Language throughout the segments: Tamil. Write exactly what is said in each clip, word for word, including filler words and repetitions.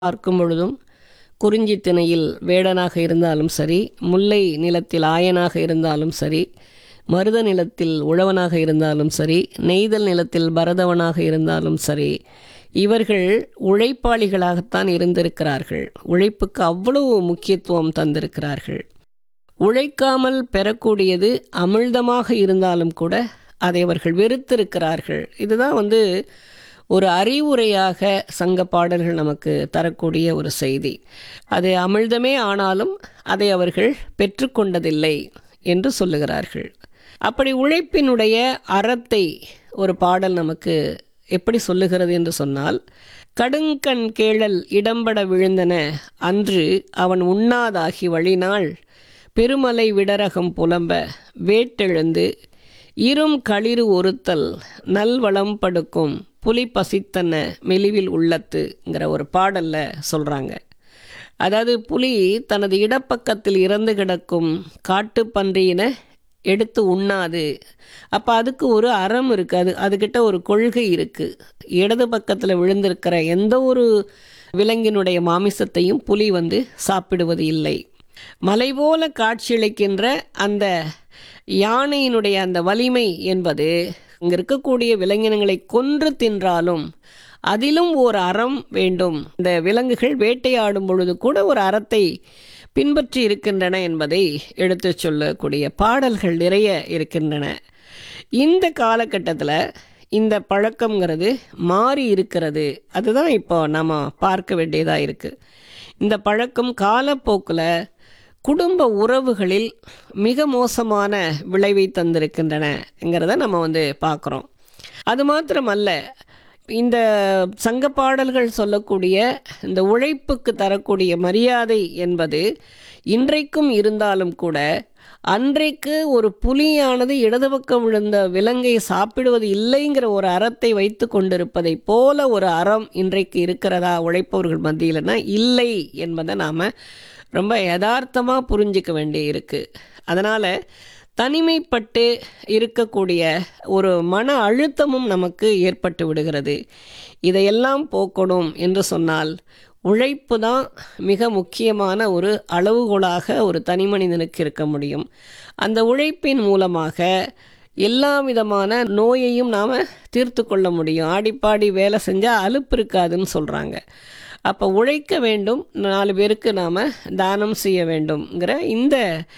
பார்க்கும் பொழுதும் குறிஞ்சி திணையில் வேடனாக இருந்தாலும் சரி, முல்லை நிலத்தில் ஆயனாக இருந்தாலும் சரி, மருத நிலத்தில் உழவனாக இருந்தாலும் சரி, நெய்தல் நிலத்தில் பரதவனாக இருந்தாலும் சரி, இவர்கள் உழைப்பாளிகளாகத்தான் இருந்திருக்கிறார்கள். உழைப்புக்கு அவ்வளவு முக்கியத்துவம் தந்திருக்கிறார்கள். உழைக்காமல் பெறக்கூடியது அமிழ்தமாக இருந்தாலும் கூட அதை அவர்கள் வெறுத்திருக்கிறார்கள். இதுதான் வந்து ஒரு அறிவுரையாக சங்க பாடல்கள் நமக்கு தரக்கூடிய ஒரு செய்தி. அது அமிழ்தமே ஆனாலும் அதை அவர்கள் பெற்றுக்கொண்டதில்லை என்று சொல்லுகிறார்கள். அப்படி உழைப்பினுடைய அறத்தை ஒரு பாடல் நமக்கு எப்படி சொல்லுகிறது என்று சொன்னால், கடுங்கண் கேழல் இடம்பட விழுந்தன அன்று அவன் உண்ணாதாகி வழிநாள் பெருமலை விடரகம் புலம்ப வேட்டெழுந்து இரும் களிறு ஒருத்தல் நல்வளம் படுக்கும் புலி பசித்தன மெலிவில் உள்ளத்துங்கிற ஒரு பாடலில் சொல்கிறாங்க. அதாவது புலி தனது இடப்பக்கத்தில் இறந்து கிடக்கும் காட்டு பன்றியினை எடுத்து உண்ணாது. அப்போ அதுக்கு ஒரு அறம் இருக்குது, அது அதுக்கிட்ட ஒரு கொள்கை இருக்குது. இடது பக்கத்தில் விழுந்திருக்கிற எந்த ஒரு விலங்கினுடைய மாமிசத்தையும் புலி வந்து சாப்பிடுவது இல்லை. மலை போல காட்சியளிக்கின்ற அந்த யானையினுடைய அந்த வலிமை என்பது இங்கே இருக்கக்கூடிய விலங்கினங்களை கொன்று தின்றாலும் அதிலும் ஒரு அறம் வேண்டும். இந்த விலங்குகள் வேட்டையாடும் பொழுது கூட ஒரு அறத்தை பின்பற்றி இருக்கின்றன என்பதை எடுத்து சொல்லக்கூடிய பாடல்கள் நிறைய இருக்கின்றன. இந்த காலகட்டத்தில் இந்த பழக்கங்கிறது மாறி இருக்கிறது. அதுதான் இப்போ நம்ம பார்க்க வேண்டியதாக இருக்குது. இந்த பழக்கம் காலப்போக்கில் குடும்ப உறவுகளில் மிக மோசமான விளைவை தந்திருக்கின்றனங்கிறத நம்ம வந்து பார்க்குறோம். அது மாத்திரமல்ல, இந்த சங்க பாடல்கள் சொல்லக்கூடிய இந்த உழைப்புக்கு தரக்கூடிய மரியாதை என்பது இன்றைக்கும் இருந்தாலும் கூட, அன்றைக்கு ஒரு புலியானது இடது பக்கம் விழுந்த விலங்கை சாப்பிடுவது இல்லைங்கிற ஒரு அறத்தை வைத்து கொண்டிருப்பதை போல ஒரு அறம் இன்றைக்கு இருக்கிறதா உழைப்பவர்கள் மத்தியில்னா இல்லை என்பதை நாம் ரொம்ப யதார்த்தமாக புரிஞ்சிக்க வேண்டி இருக்குது. அதனால் தனிமைப்பட்டு இருக்கக்கூடிய ஒரு மன அழுத்தமும் நமக்கு ஏற்பட்டு விடுகிறது. இதையெல்லாம் போக்கணும் என்று சொன்னால் உழைப்பு தான் மிக முக்கியமான ஒரு அளவுகோலாக ஒரு தனி மனிதனுக்கு இருக்க முடியும். அந்த உழைப்பின் மூலமாக எல்லா விதமான நோயையும் நாம் தீர்த்து கொள்ள முடியும். ஆடிப்பாடி வேலை செஞ்சால் அலுப்பு இருக்காதுன்னு சொல்கிறாங்க. அப்போ உழைக்க வேண்டும், நாலு பேருக்கு நாம் தானம் செய்ய வேண்டும்ங்கிற இந்த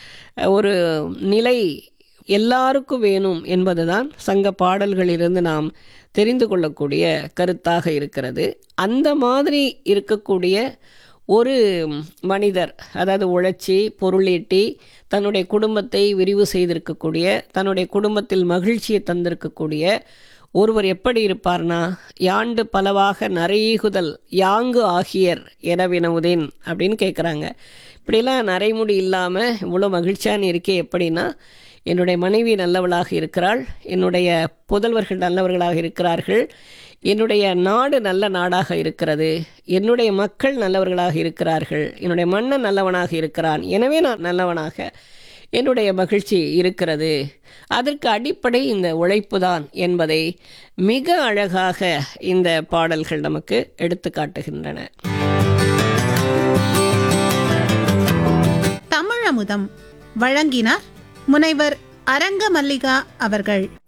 ஒரு நிலை எல்லாருக்கும் வேணும் என்பது தான் சங்க பாடல்களிலிருந்து நாம் தெரிந்து கொள்ளக்கூடிய கருத்தாக இருக்கிறது. அந்த மாதிரி இருக்கக்கூடிய ஒரு மனிதர், அதாவது உழைச்சி பொருளீட்டி தன்னுடைய குடும்பத்தை விரிவு செய்திருக்கக்கூடிய, தன்னுடைய குடும்பத்தில் மகிழ்ச்சியை தந்திருக்கக்கூடிய ஒருவர் எப்படி இருப்பார்னா, யாண்டு பலவாக நரையுகுதல் யாங்கு ஆகியர் என வினவுதேன் அப்படின்னு கேட்குறாங்க. இப்படிலாம் நரைமுடி இல்லாமல் இவ்வளோ மகிழ்ச்சியான இருக்கே எப்படின்னா, என்னுடைய மனைவி நல்லவளாக இருக்கிறாள், என்னுடைய புதல்வர்கள் நல்லவர்களாக இருக்கிறார்கள், என்னுடைய நாடு நல்ல நாடாக இருக்கிறது, என்னுடைய மக்கள் நல்லவர்களாக இருக்கிறார்கள், என்னுடைய மன்னன் நல்லவனாக இருக்கிறான், எனவே நான் நல்லவனாக என்னுடைய மகிழ்ச்சி இருக்கிறது. அதற்கு அடிப்படை இந்த உழைப்பு தான் என்பதை மிக அழகாக இந்த பாடல்கள் நமக்கு எடுத்து காட்டுகின்றன. தமிழமுதம் வழங்கினார் முனைவர் அரங்க மல்லிகா அவர்கள்.